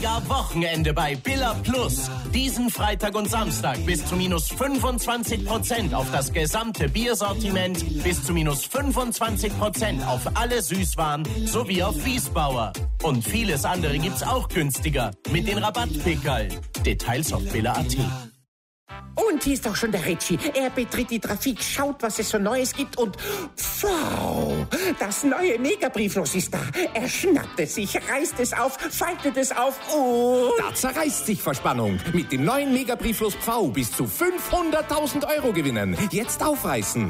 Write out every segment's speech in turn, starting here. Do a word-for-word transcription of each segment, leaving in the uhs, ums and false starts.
Mega-Wochenende bei Billa Plus. Diesen Freitag und Samstag bis zu minus fünfundzwanzig Prozent auf das gesamte Biersortiment, bis zu minus fünfundzwanzig Prozent auf alle Süßwaren sowie auf Wiesbauer. Und vieles andere gibt's auch günstiger mit den Rabattpickerl. Details auf billa punkt at. Und hier ist auch schon der Ritchie. Er betritt die Trafik, schaut, was es so Neues gibt und wow, das neue Megabrieflos ist da. Er schnappt es sich, reißt es auf, faltet es auf und... Da zerreißt sich Verspannung. Mit dem neuen Megabrieflos V bis zu fünfhunderttausend Euro gewinnen. Jetzt aufreißen.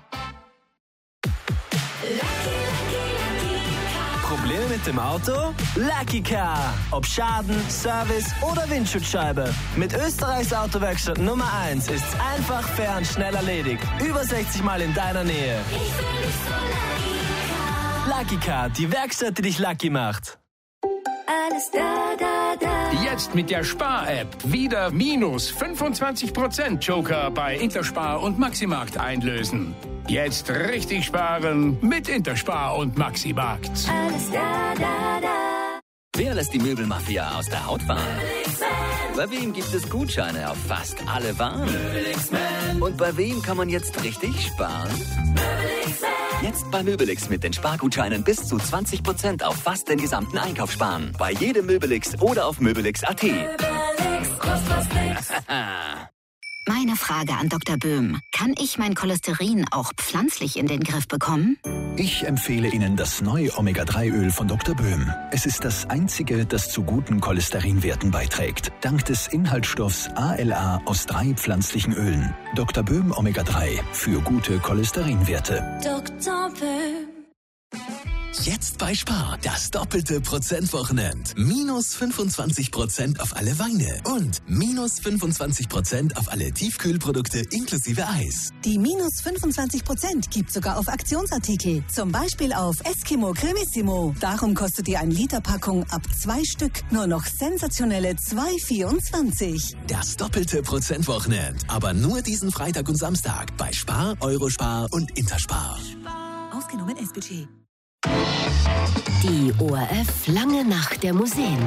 Probleme mit dem Auto? Lucky Car. Ob Schaden, Service oder Windschutzscheibe. Mit Österreichs Autowerkstatt Nummer eins ist's einfach, fair und schnell erledigt. Über sechzig Mal in deiner Nähe. Ich fühl mich so Lucky Car. Lucky Car, die Werkstatt, die dich lucky macht. Alles da, da, da. Jetzt mit der Spar-App wieder minus fünfundzwanzig Prozent Joker bei Interspar und Maximarkt einlösen. Jetzt richtig sparen mit Interspar und Maximarkt. Alles da, da, da. Wer lässt die Möbelmafia aus der Haut fahren? Bei wem gibt es Gutscheine auf fast alle Waren? Und bei wem kann man jetzt richtig sparen? Jetzt bei Möbelix mit den Spargutscheinen bis zu zwanzig Prozent auf fast den gesamten Einkauf sparen. Bei jedem Möbelix oder auf möbelix punkt at. Möbelix, kostet was nix. Meine Frage an Doktor Böhm. Kann ich mein Cholesterin auch pflanzlich in den Griff bekommen? Ich empfehle Ihnen das neue Omega drei Öl von Doktor Böhm. Es ist das einzige, das zu guten Cholesterinwerten beiträgt. Dank des Inhaltsstoffs A L A aus drei pflanzlichen Ölen. Doktor Böhm Omega drei für gute Cholesterinwerte. Doktor Böhm. Jetzt bei Spar, das doppelte Prozentwochenend. Minus fünfundzwanzig Prozent auf alle Weine und minus fünfundzwanzig Prozent auf alle Tiefkühlprodukte inklusive Eis. Die minus fünfundzwanzig Prozent gibt sogar auf Aktionsartikel. Zum Beispiel auf Eskimo Cremissimo. Darum kostet die ein Liter Packung ab zwei Stück nur noch sensationelle zwei Euro vierundzwanzig. Das doppelte Prozentwochenend. Aber nur diesen Freitag und Samstag bei Spar, Eurospar und Interspar. Ausgenommen S-Budget. Die O R F Lange Nacht der Museen.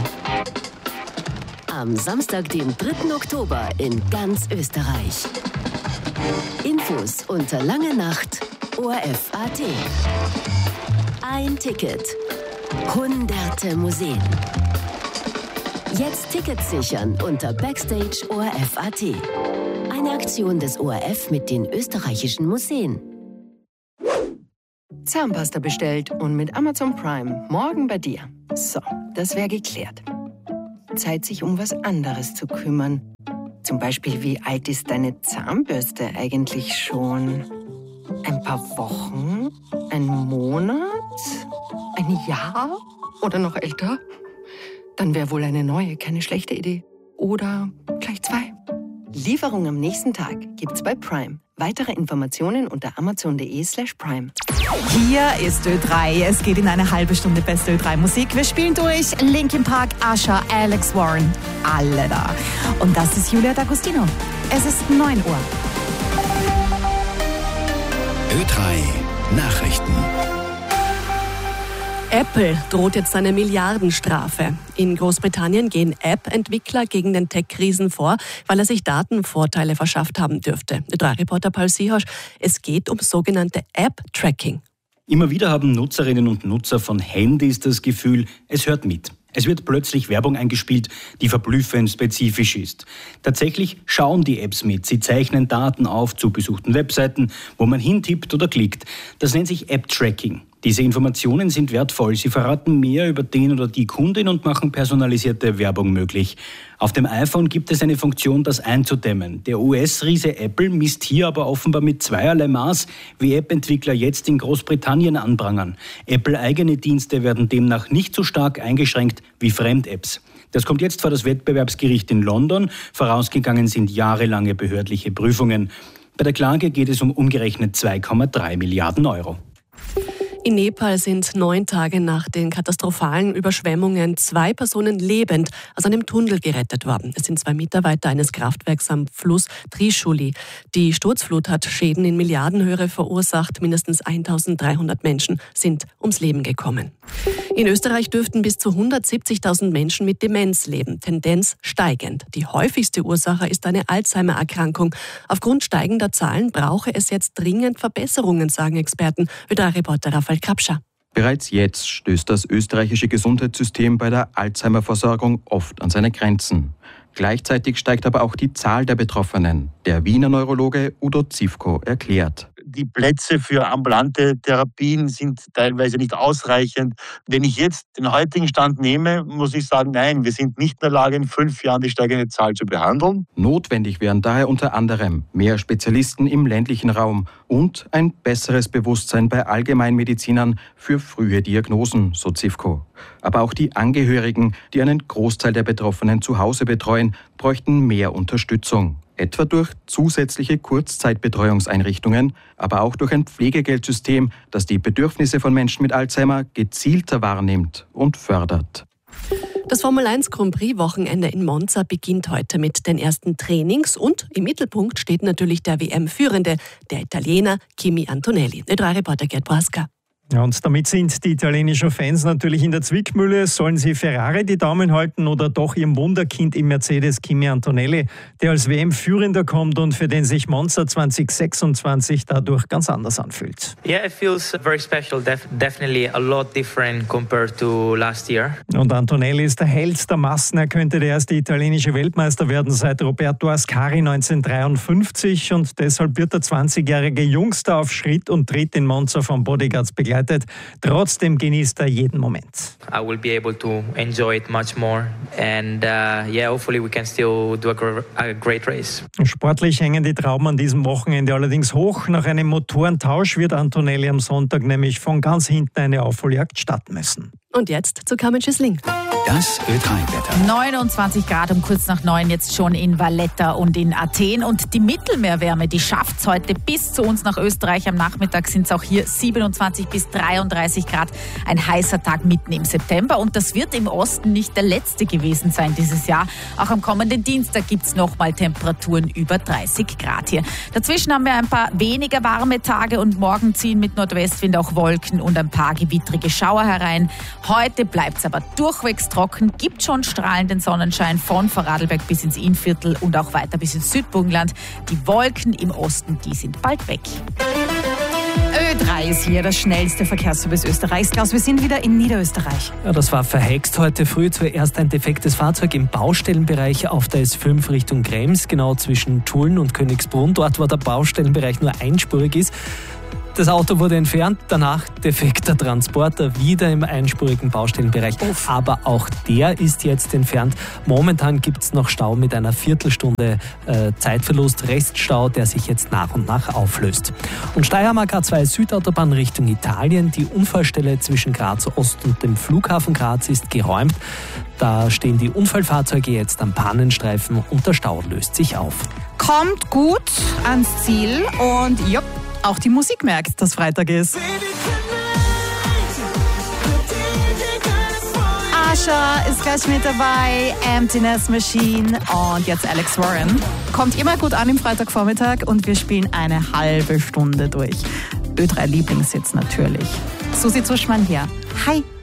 Am Samstag, den dritten Oktober in ganz Österreich. Infos unter langenacht O R F punkt at. Ein Ticket. Hunderte Museen. Jetzt Tickets sichern unter Backstage O R F punkt at. Eine Aktion des O R F mit den österreichischen Museen. Zahnpasta bestellt und mit Amazon Prime morgen bei dir. So, das wäre geklärt. Zeit, sich um was anderes zu kümmern. Zum Beispiel, wie alt ist deine Zahnbürste eigentlich schon? Ein paar Wochen? Ein Monat? Ein Jahr? Oder noch älter? Dann wäre wohl eine neue keine schlechte Idee. Oder gleich zwei. Lieferung am nächsten Tag gibt's bei Prime. Weitere Informationen unter amazon.de slash prime. Hier ist Ö drei. Es geht in eine halbe Stunde beste Ö drei Musik. Wir spielen durch Linkin Park, Usher, Alex Warren. Alle da. Und das ist Julia D'Agostino. Es ist neun Uhr. Ö drei Nachrichten. Apple droht jetzt eine Milliardenstrafe. In Großbritannien gehen App-Entwickler gegen den Tech-Riesen vor, weil er sich Datenvorteile verschafft haben dürfte. Ö drei Reporter Paul Siehosch, es geht um sogenannte App-Tracking. Immer wieder haben Nutzerinnen und Nutzer von Handys das Gefühl, es hört mit. Es wird plötzlich Werbung eingespielt, die verblüffend spezifisch ist. Tatsächlich schauen die Apps mit. Sie zeichnen Daten auf zu besuchten Webseiten, wo man hintippt oder klickt. Das nennt sich App-Tracking. Diese Informationen sind wertvoll. Sie verraten mehr über den oder die Kundin und machen personalisierte Werbung möglich. Auf dem iPhone gibt es eine Funktion, das einzudämmen. Der U S-Riese Apple misst hier aber offenbar mit zweierlei Maß, wie App-Entwickler jetzt in Großbritannien anprangern. Apple-eigene Dienste werden demnach nicht so stark eingeschränkt wie Fremd-Apps. Das kommt jetzt vor das Wettbewerbsgericht in London. Vorausgegangen sind jahrelange behördliche Prüfungen. Bei der Klage geht es um umgerechnet zwei Komma drei Milliarden Euro. In Nepal sind neun Tage nach den katastrophalen Überschwemmungen zwei Personen lebend aus einem Tunnel gerettet worden. Es sind zwei Mitarbeiter eines Kraftwerks am Fluss Trishuli. Die Sturzflut hat Schäden in Milliardenhöhe verursacht. Mindestens eintausenddreihundert Menschen sind ums Leben gekommen. In Österreich dürften bis zu hundertsiebzigtausend Menschen mit Demenz leben. Tendenz steigend. Die häufigste Ursache ist eine Alzheimer-Erkrankung. Aufgrund steigender Zahlen brauche es jetzt dringend Verbesserungen, sagen Experten. Ö drei Reporter Raphael Kapscher. Bereits jetzt stößt das österreichische Gesundheitssystem bei der Alzheimer-Versorgung oft an seine Grenzen. Gleichzeitig steigt aber auch die Zahl der Betroffenen. Der Wiener Neurologe Udo Zivko erklärt. Die Plätze für ambulante Therapien sind teilweise nicht ausreichend. Wenn ich jetzt den heutigen Stand nehme, muss ich sagen, nein, wir sind nicht in der Lage, in fünf Jahren die steigende Zahl zu behandeln. Notwendig wären daher unter anderem mehr Spezialisten im ländlichen Raum und ein besseres Bewusstsein bei Allgemeinmedizinern für frühe Diagnosen, so Zivko. Aber auch die Angehörigen, die einen Großteil der Betroffenen zu Hause betreuen, bräuchten mehr Unterstützung. Etwa durch zusätzliche Kurzzeitbetreuungseinrichtungen, aber auch durch ein Pflegegeldsystem, das die Bedürfnisse von Menschen mit Alzheimer gezielter wahrnimmt und fördert. Das Formel eins Grand Prix Wochenende in Monza beginnt heute mit den ersten Trainings und im Mittelpunkt steht natürlich der W M-Führende, der Italiener Kimi Antonelli. Ö drei Reporter Gerd Braska. Ja, und damit sind die italienischen Fans natürlich in der Zwickmühle. Sollen sie Ferrari die Daumen halten oder doch ihrem Wunderkind im Mercedes Kimi Antonelli, der als W M-Führender kommt und für den sich Monza zwanzig sechsundzwanzig dadurch ganz anders anfühlt? Yeah, it feels very special. Def- definitely a lot different compared to last year. Und Antonelli ist der Held der Massen. Er könnte der erste italienische Weltmeister werden seit Roberto Ascari neunzehnhundertdreiundfünfzig und deshalb wird der zwanzigjährige Jungster auf Schritt und Tritt in Monza von Bodyguards begleitet. Trotzdem genießt er jeden Moment. I will be able to enjoy it much more and uh, yeah, hopefully we can still do a, gr- a great race. Sportlich hängen die Trauben an diesem Wochenende allerdings hoch. Nach einem Motorentausch wird Antonelli am Sonntag nämlich von ganz hinten eine Aufholjagd starten müssen. Und jetzt zu Carmen Schüssling. Das Ö drei Wetter. neunundzwanzig Grad um kurz nach neun jetzt schon in Valletta und in Athen. Und die Mittelmeerwärme, die schafft es heute bis zu uns nach Österreich. Am Nachmittag sind es auch hier siebenundzwanzig bis dreiunddreißig Grad. Ein heißer Tag mitten im September. Und das wird im Osten nicht der letzte gewesen sein dieses Jahr. Auch am kommenden Dienstag gibt es nochmal Temperaturen über dreißig Grad hier. Dazwischen haben wir ein paar weniger warme Tage und morgen ziehen mit Nordwestwind auch Wolken und ein paar gewittrige Schauer herein. Heute bleibt es aber durchwegs trocken, gibt schon strahlenden Sonnenschein von Vorarlberg bis ins Innviertel und auch weiter bis ins Südburgenland. Die Wolken im Osten, die sind bald weg. Ö drei ist hier das schnellste Verkehrsservice Österreichs. Klaus, wir sind wieder in Niederösterreich. Ja, das war verhext heute früh. Zuerst ein defektes Fahrzeug im Baustellenbereich auf der S fünf Richtung Krems, genau zwischen Tulln und Königsbrunn, dort wo der Baustellenbereich nur einspurig ist. Das Auto wurde entfernt, danach defekter Transporter wieder im einspurigen Baustellenbereich. Uff. Aber auch der ist jetzt entfernt. Momentan gibt es noch Stau mit einer Viertelstunde äh, Zeitverlust, Reststau, der sich jetzt nach und nach auflöst. Und Steiermark A zwei Südautobahn Richtung Italien. Die Unfallstelle zwischen Graz Ost und dem Flughafen Graz ist geräumt. Da stehen die Unfallfahrzeuge jetzt am Pannenstreifen und der Stau löst sich auf. Kommt gut ans Ziel und jupp. Auch die Musik merkt, dass Freitag ist. Asha ist gleich mit dabei, Emptiness Machine und jetzt Alex Warren. Kommt immer gut an im Freitagvormittag und wir spielen eine halbe Stunde durch. Ö drei Lieblingshits natürlich. Susi Zuschmann hier. Hi.